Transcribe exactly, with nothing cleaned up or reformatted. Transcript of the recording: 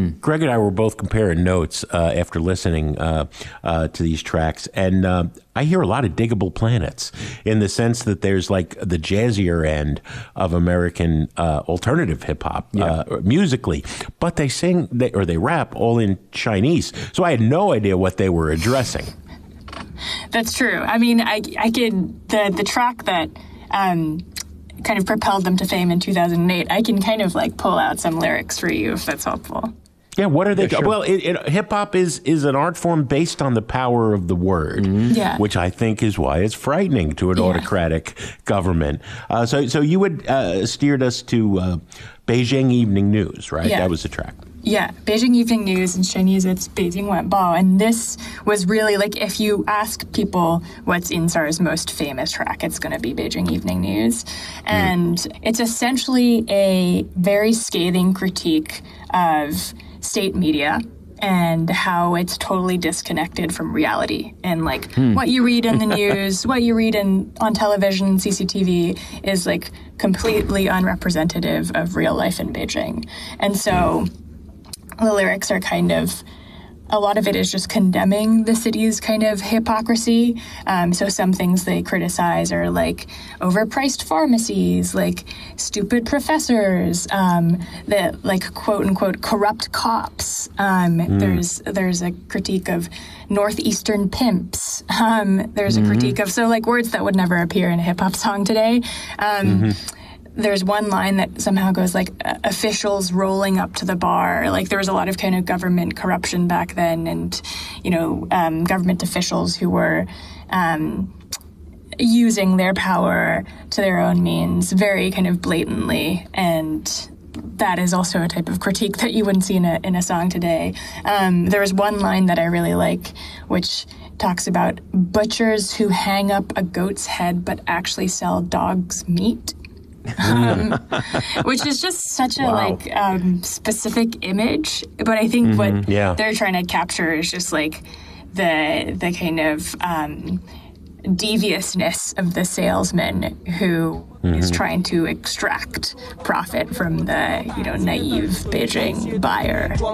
Greg and I were both comparing notes uh, after listening uh, uh, to these tracks, and uh, I hear a lot of Diggable Planets in the sense that there's like the jazzier end of American uh, alternative hip hop yeah. uh, musically, but they sing they, or they rap all in Chinese, so I had no idea what they were addressing. That's true. I mean, I I could the the track that. Um, kind of propelled them to fame in two thousand eight. I can kind of like pull out some lyrics for you if that's helpful. Yeah, what are they? Yeah, sure. Well, it, it, hip hop is is an art form based on the power of the word, mm-hmm. yeah. which I think is why it's frightening to an yeah. autocratic government. Uh, so, so you would uh, steered us to uh, Beijing Evening News, right? Yeah. That was the track. Yeah, Beijing Evening News, in Chinese it's Beijing Wanbao, and this was really, like, if you ask people what's Insar's most famous track, it's going to be Beijing Evening News. And mm. it's essentially a very scathing critique of state media and how it's totally disconnected from reality. And, like, hmm. what you read in the news, what you read in on television, C C T V, is, like, completely unrepresentative of real life in Beijing. And so... the lyrics are kind of, a lot of it is just condemning the city's kind of hypocrisy. Um, so some things they criticize are like overpriced pharmacies, like stupid professors, um, that like quote unquote corrupt cops. Um, mm. There's there's a critique of northeastern pimps. Um, there's mm-hmm. a critique of, so like words that would never appear in a hip hop song today. Um, mm-hmm. There's one line that somehow goes like uh, officials rolling up to the bar. Like there was a lot of kind of government corruption back then, and you know um, government officials who were um, using their power to their own means very kind of blatantly, and that is also a type of critique that you wouldn't see in a in a song today. Um, there was one line that I really like, which talks about butchers who hang up a goat's head but actually sell dog's meat. um, which is just such a wow. like um, specific image, but I think mm-hmm. what yeah. they're trying to capture is just like the the kind of um, deviousness of the salesman who mm-hmm. is trying to extract profit from the you know naive Beijing buyer.